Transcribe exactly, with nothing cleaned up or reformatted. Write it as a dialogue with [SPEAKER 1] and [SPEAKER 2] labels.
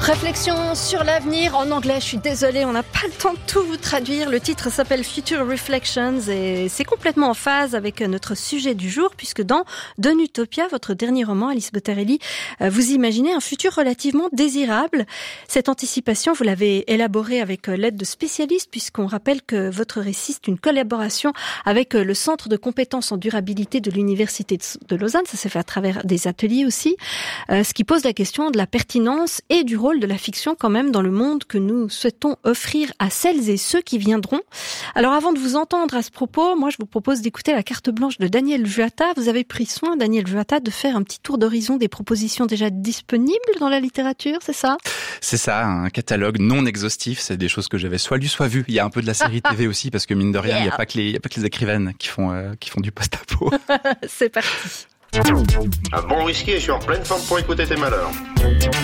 [SPEAKER 1] Réflexion sur l'avenir en anglais, je suis désolée, on n'a pas le temps de tout vous traduire. Le titre s'appelle Future Reflections et c'est complètement en phase avec notre sujet du jour puisque dans Don Utopia, votre dernier roman, Alice Bottarelli, vous imaginez un futur relativement désirable. Cette anticipation, vous l'avez élaborée avec l'aide de spécialistes puisqu'on rappelle que votre récit est une collaboration avec le Centre de compétences en durabilité de l'Université de Lausanne. Ça s'est fait à travers des ateliers aussi, ce qui pose la question de la pertinence et du rôle de la fiction quand même dans le monde que nous souhaitons offrir à celles et ceux qui viendront. Alors avant de vous entendre à ce propos, moi je vous propose d'écouter la carte blanche de Daniel Vuata. Vous avez pris soin, Daniel Vuata, de faire un petit tour d'horizon des propositions déjà disponibles dans la littérature, c'est ça ?
[SPEAKER 2] C'est ça, un catalogue non exhaustif, c'est des choses que j'avais soit lu soit vu. Il y a un peu de la série T V aussi parce que mine de rien, yeah. il n'y a pas que les, il y a pas que les écrivaines qui font, euh, qui font du post-apo.
[SPEAKER 1] C'est parti.
[SPEAKER 3] Un bon whisky et je suis en pleine forme pour écouter tes malheurs.